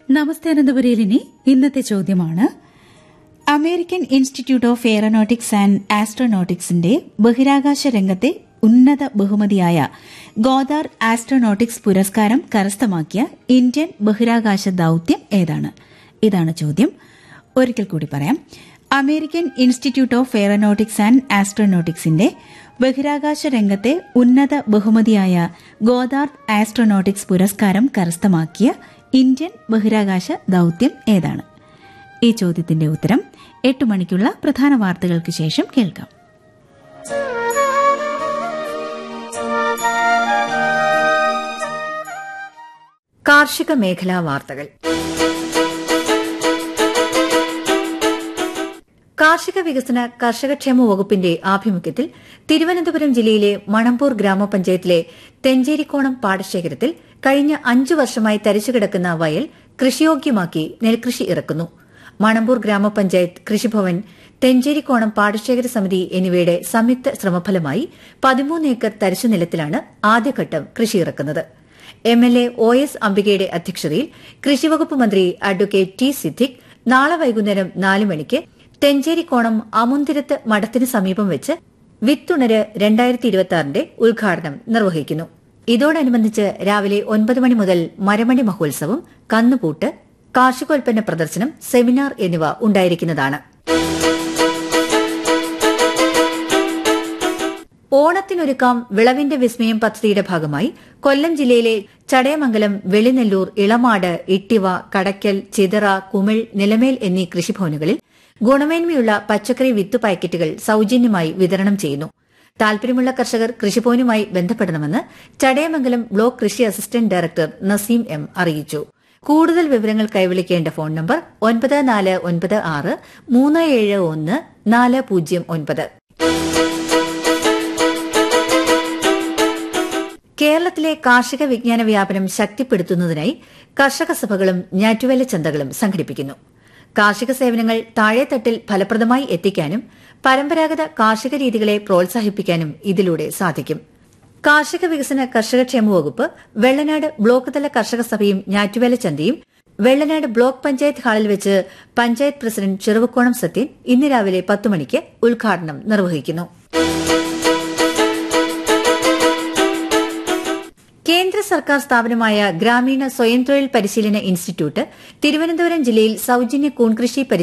നമസ്തേ അനന്തപുരിയിലിനി ഇന്നത്തെ ചോദ്യമാണ്. American institute of aeronautics and ആസ്ട്രോനോട്ടിക്സിന്റെ ബഹിരാകാശ രംഗത്തെ ഉന്നത ബഹുമതിയായ ഗോദാർ ആസ്ട്രോനോട്ടിക്സ് പുരസ്കാരം കരസ്ഥമാക്കിയ ഇന്ത്യൻ ബഹിരാകാശ ദൌത്യം ഏതാണ്? ഇതാണ് ചോദ്യം. ഒരിക്കൽ കൂടി പറയാം. American institute of aeronautics and ആസ്ട്രോനോട്ടിക്സിന്റെ ബഹിരാകാശ രംഗത്തെ ഉന്നത ബഹുമതിയായ ഗോദാർ ആസ്ട്രോനോട്ടിക്സ് പുരസ്കാരം കരസ്ഥമാക്കിയ ഇന്ത്യൻ ബഹിരാകാശ ദൌത്യം ഏതാണ്? ഈ ചോദ്യത്തിന്റെ ഉത്തരം 8 മണിക്കുള്ള പ്രധാന വാർത്തകൾക്ക് ശേഷം കേൾക്കാം. കാർഷിക മേഖലാ വാർത്തകൾ. കാർഷിക വികസന കർഷകക്ഷേമ വകുപ്പിന്റെ ആഭിമുഖ്യത്തിൽ തിരുവനന്തപുരം ജില്ലയിലെ മണമ്പൂർ ഗ്രാമപഞ്ചായത്തിലെ തെഞ്ചേരിക്കോണം പാടശേഖരത്തിൽ കഴിഞ്ഞ 5 വർഷമായി തരിച്ചുകിടക്കുന്ന വയൽ കൃഷിയോഗ്യമാക്കി നെൽകൃഷി ഇറക്കുന്നു. മണമ്പൂർ ഗ്രാമപഞ്ചായത്ത് കൃഷിഭവൻ, തെഞ്ചേരിക്കോണം പാടശേഖര സമിതി എന്നിവയുടെ സംയുക്ത ശ്രമഫലമായി 13 ഏക്കർ തരിശു നിലത്തിലാണ് ആദ്യഘട്ടം കൃഷിയിറക്കുന്നത്. എംഎൽഎ OS അംബികയുടെ അധ്യക്ഷതയിൽ കൃഷിവകുപ്പ് മന്ത്രി അഡ്വക്കേറ്റ് ടി സിദ്ദിഖ് നാളെ വൈകുന്നേരം 4 മണിക്ക് തെഞ്ചേരിക്കോണം അമുന്തിരത്ത് മഠത്തിന് സമീപം വെച്ച് വിത്തുണര് 2026ന്റെ ഉദ്ഘാടനം നിർവഹിക്കുന്നു. ഇതോടനുബന്ധിച്ച് രാവിലെ 9 മണി മുതൽ മരമണി മഹോത്സവം, കന്നുപൂട്ട്, കാർഷികോൽപ്പന്ന പ്രദർശനം, സെമിനാർ എന്നിവ ഉണ്ടായിരിക്കുന്നതാണ്. ഓണത്തിനൊരുക്കാം വിളവിന്റെ വിസ്മയം പദ്ധതിയുടെ ഭാഗമായി കൊല്ലം ജില്ലയിലെ ചടയമംഗലം, വെളിനെല്ലൂർ, ഇളമാട്, ഇട്ടിവ, കടയ്ക്കൽ, ചിതറ, കുമിൾ, നിലമേൽ എന്നീ കൃഷിഭവനുകളിൽ ഗുണമേന്മയുള്ള പച്ചക്കറി വിത്ത് പാക്കറ്റുകൾ സൌജന്യമായി വിതരണം ചെയ്യുന്നു. താൽപര്യമുള്ള കർഷകർ കൃഷിഭവനുമായി ബന്ധപ്പെടണമെന്ന് ചടയമംഗലം ബ്ലോക്ക് കൃഷി അസിസ്റ്റന്റ് ഡയറക്ടർ നസീം എം അറിയിച്ചു. കൂടുതൽ വിവരങ്ങൾക്കായി വിളിക്കേണ്ട ഫോൺ നമ്പർ 9496 371 409. കേരളത്തിലെ കാർഷിക വിജ്ഞാന വ്യാപനം ശക്തിപ്പെടുത്തുന്നതിനായി കർഷക സഭകളും ഞാറ്റുവേല ചന്തകളും സംഘടിപ്പിക്കുന്നു. കാർഷിക സേവനങ്ങൾ താഴെത്തട്ടിൽ ഫലപ്രദമായി എത്തിക്കാനും പരമ്പരാഗത കാർഷിക രീതികളെ പ്രോത്സാഹിപ്പിക്കാനും ഇതിലൂടെ സാധിക്കും. കാർഷിക വികസന കർഷകക്ഷേമ വകുപ്പ് വെള്ളനാട് ബ്ലോക്ക് തല കർഷക സഭയും ഞാറ്റുവേല ചന്തയും വെള്ളനാട് ബ്ലോക്ക് പഞ്ചായത്ത് ഹാളിൽ വെച്ച് പഞ്ചായത്ത് പ്രസിഡന്റ് ചെറുവക്കോണം സത്യൻ ഇന്ന് രാവിലെ 10 മണിക്ക് ഉദ്ഘാടനം നിർവഹിക്കുന്നു. കേന്ദ്ര സർക്കാർ സ്ഥാപനമായ ഗ്രാമീണ സ്വയം തൊഴിൽ പരിശീലന ഇൻസ്റ്റിറ്റ്യൂട്ട് തിരുവനന്തപുരം ജില്ലയിൽ സൌജന്യ കൂൺകൃഷി